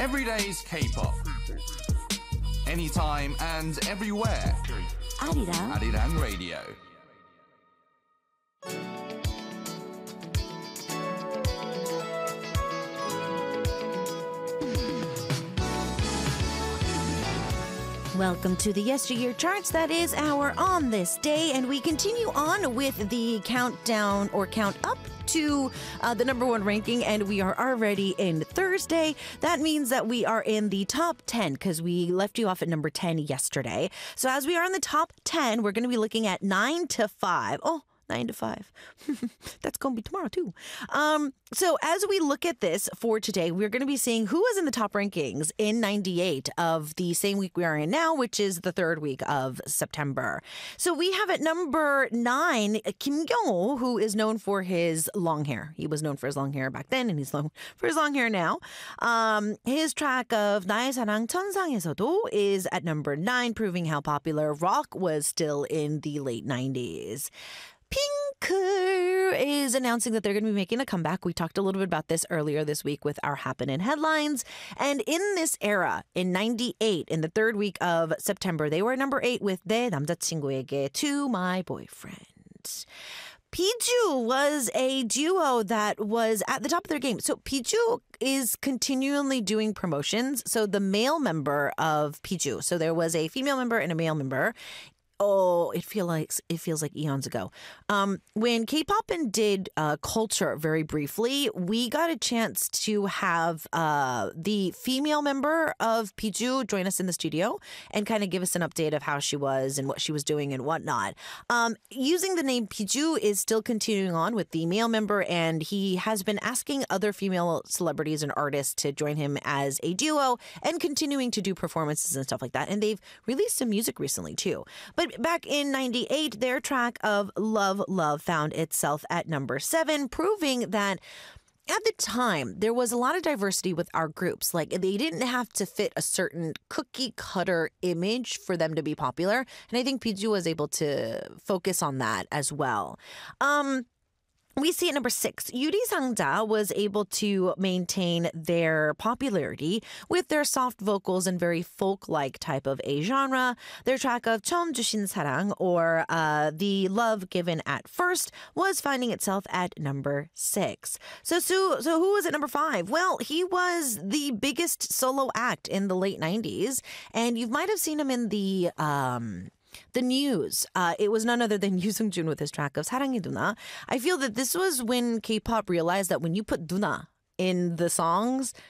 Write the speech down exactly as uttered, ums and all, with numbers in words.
Everyday's K-pop. Anytime and everywhere. 아리랑 Arirang Radio. Welcome to the Yesteryear Charts. That is our On This Day, and we continue on with the countdown or count up to uh, the number one ranking, and we are already in Thursday. That means that we are in the top ten because we left you off at number ten yesterday. So as we are in the top ten, we're going to be looking at nine to five. Oh, nine to five. That's going to be tomorrow, too. Um, so as we look at this for today, we're going to be seeing who was in the top rankings in ninety-eight of the same week we are in now, which is the third week of September. So we have at number nine, Kim Kyung-ho, who is known for his long hair. He was known for his long hair back then, and he's known for his long hair now. Um, his track of 나의 사랑 천상에서도 is at number nine, proving how popular rock was still in the late nineties. Pink is announcing that they're going to be making a comeback. We talked a little bit about this earlier this week with our Happen in Headlines. And in this era, in ninety-eight, in the third week of September, they were number eight with 내 남자친구에게, To My Boyfriend. Piju was a duo that was at the top of their game. So Piju is continually doing promotions. So the male member of Piju, so there was a female member and a male member. Oh, it feel like it feels like eons ago. Um, when K-Popin did uh, Culture very briefly, we got a chance to have uh, the female member of Piju join us in the studio and kind of give us an update of how she was and what she was doing and whatnot. Um, using the name Piju is still continuing on with the male member, and he has been asking other female celebrities and artists to join him as a duo and continuing to do performances and stuff like that. And they've released some music recently too. But back in ninety-eight, their track of Love, Love found itself at number seven, proving that at the time, there was a lot of diversity with our groups. Like, they didn't have to fit a certain cookie-cutter image for them to be popular. And I think Piju was able to focus on that as well. Um... We see at number six, Yuri Sangja was able to maintain their popularity with their soft vocals and very folk-like type of a genre. Their track of 처음 주신 사랑, or uh, The Love Given at First, was finding itself at number six. So, so, so who was at number five? Well, he was the biggest solo act in the late nineties, and you might have seen him in the... Um, The news. Uh, it was none other than Yoo Seung-jun with his track of 사랑의 누나. I feel that this was when K-pop realized that when you put 누나 in the songs,